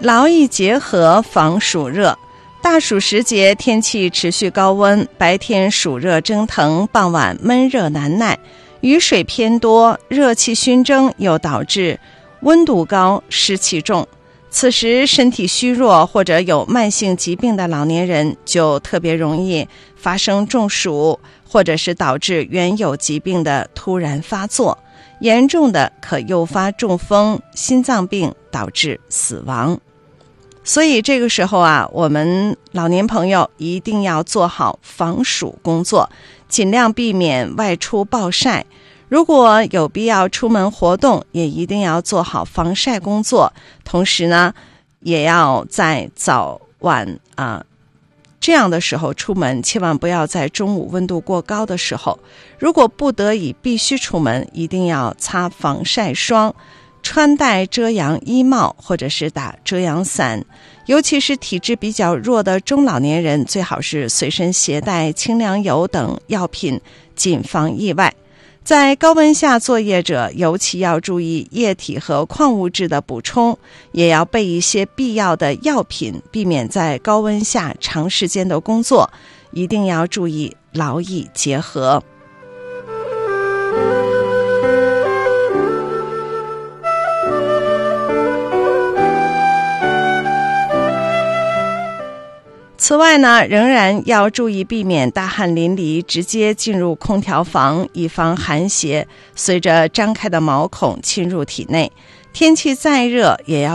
劳逸结合，防暑热。大暑时节，天气持续高温，白天暑热蒸腾，傍晚闷热难耐，雨水偏多，热气熏蒸，又导致温度高，湿气重。此时身体虚弱或者有慢性疾病的老年人就特别容易发生中暑，或者是导致原有疾病的突然发作，严重的可诱发中风、心脏病，导致死亡。所以这个时候啊，我们老年朋友一定要做好防暑工作，尽量避免外出暴晒。如果有必要出门活动，也一定要做好防晒工作。同时呢，也要在早晚这样的时候出门，千万不要在中午温度过高的时候。如果不得已必须出门，一定要擦防晒霜，穿戴遮阳衣帽，或者是打遮阳伞。尤其是体质比较弱的中老年人，最好是随身携带清凉油等药品，谨防意外。在高温下作业者，尤其要注意液体和矿物质的补充，也要备一些必要的药品，避免在高温下长时间的工作。一定要注意劳逸结合。此外呢，仍然要注意避免大汗淋漓直接进入空调房，以防寒邪随着张开的毛孔侵入体内。天气再热，也要